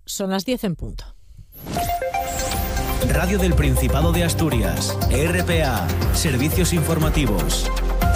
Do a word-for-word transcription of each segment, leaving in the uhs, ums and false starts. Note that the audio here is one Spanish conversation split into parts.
Son las diez en punto. Radio del Principado de Asturias, R P A, Servicios Informativos.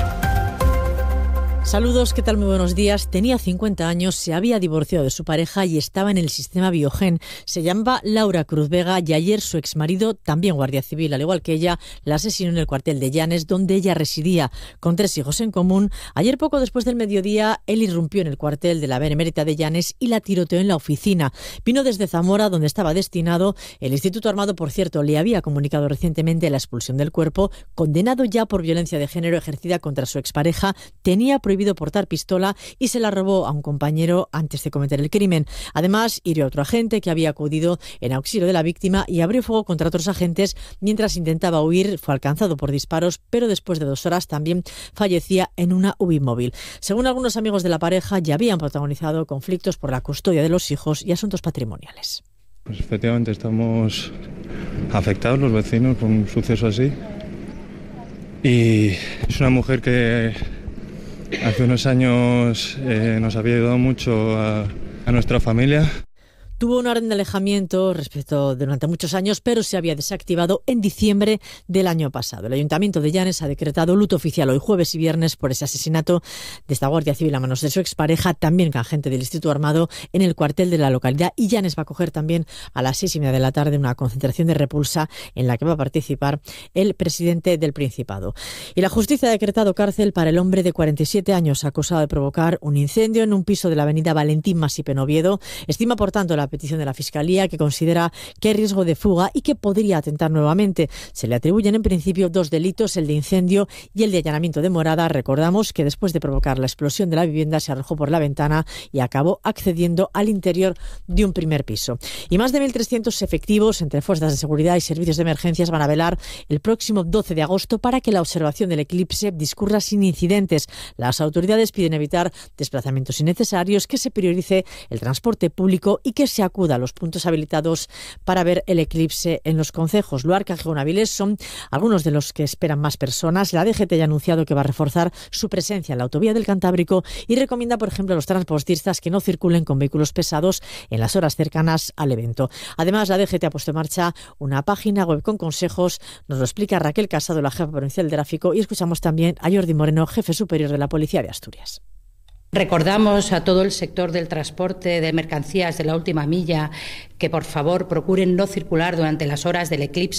Saludos, ¿qué tal? Muy buenos días. Tenía cincuenta años, se había divorciado de su pareja y estaba en el sistema Biogen. Se llamaba Laura Cruz Vega y ayer su exmarido, también guardia civil, al igual que ella, la asesinó en el cuartel de Llanes, donde ella residía con tres hijos en común. Ayer, poco después del mediodía, él irrumpió en el cuartel de la Benemérita de Llanes y la tiroteó en la oficina. Vino desde Zamora, donde estaba destinado. El Instituto Armado, por cierto, le había comunicado recientemente la expulsión del cuerpo. Condenado ya por violencia de género ejercida contra su expareja, tenía prohibido portar pistola y se la robó a un compañero antes de cometer el crimen. Además, hirió a otro agente que había acudido en auxilio de la víctima y abrió fuego contra otros agentes mientras intentaba huir. Fue alcanzado por disparos, pero después de dos horas también fallecía en una U B I móvil. Según algunos amigos de la pareja, ya habían protagonizado conflictos por la custodia de los hijos y asuntos patrimoniales. Pues efectivamente estamos afectados los vecinos por un suceso así. Y es una mujer que hace unos años eh, nos había ayudado mucho a, a nuestra familia. Tuvo una orden de alejamiento respecto durante muchos años, pero se había desactivado en diciembre del año pasado. El Ayuntamiento de Llanes ha decretado luto oficial hoy jueves y viernes por ese asesinato de esta Guardia Civil a manos de su expareja, también agente del Instituto Armado, en el cuartel de la localidad. Y Llanes va a acoger también a las seis y media de la tarde una concentración de repulsa en la que va a participar el presidente del Principado. Y la justicia ha decretado cárcel para el hombre de cuarenta y siete años acusado de provocar un incendio en un piso de la avenida Valentín Masip en Oviedo. Estima, por tanto, la petición de la Fiscalía, que considera que hay riesgo de fuga y que podría atentar nuevamente. Se le atribuyen en principio dos delitos, el de incendio y el de allanamiento de morada. Recordamos que después de provocar la explosión de la vivienda se arrojó por la ventana y acabó accediendo al interior de un primer piso. Y más de mil trescientos efectivos entre fuerzas de seguridad y servicios de emergencias van a velar el próximo doce de agosto para que la observación del eclipse discurra sin incidentes. Las autoridades piden evitar desplazamientos innecesarios, que se priorice el transporte público y que se acuda a los puntos habilitados para ver el eclipse en los concejos. Luarca y Gijón Avilés son algunos de los que esperan más personas. La D G T ya ha anunciado que va a reforzar su presencia en la autovía del Cantábrico y recomienda, por ejemplo, a los transportistas que no circulen con vehículos pesados en las horas cercanas al evento. Además, la D G T ha puesto en marcha una página web con consejos. Nos lo explica Raquel Casado, la jefa provincial de tráfico, y escuchamos también a Jordi Moreno, jefe superior de la Policía de Asturias. Recordamos a todo el sector del transporte de mercancías de la última milla que por favor procuren no circular durante las horas del eclipse